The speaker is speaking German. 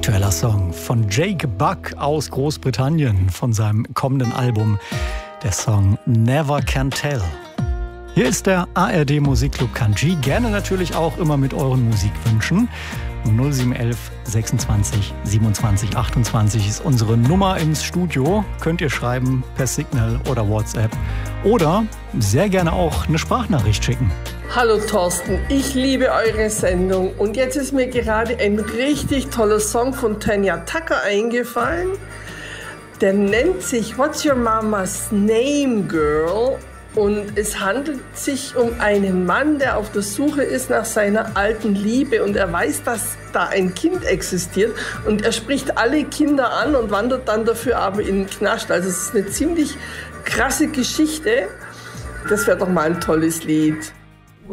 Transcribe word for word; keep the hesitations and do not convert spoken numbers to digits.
aktueller Song von Jake Buck aus Großbritannien von seinem kommenden Album, der Song Never Can Tell. Hier ist der A R D Musikclub Country, gerne natürlich auch immer mit euren Musikwünschen. null sieben eins eins sechsundzwanzig siebenundzwanzig achtundzwanzig ist unsere Nummer ins Studio. Könnt ihr schreiben per Signal oder WhatsApp oder sehr gerne auch eine Sprachnachricht schicken. Hallo Thorsten, ich liebe eure Sendung und jetzt ist mir gerade ein richtig toller Song von Tanya Tucker eingefallen. Der nennt sich What's Your Mama's Name, Girl? Und es handelt sich um einen Mann, der auf der Suche ist nach seiner alten Liebe und er weiß, dass da ein Kind existiert und er spricht alle Kinder an und wandert dann dafür aber in den Knast. Also es ist eine ziemlich krasse Geschichte. Das wäre doch mal ein tolles Lied.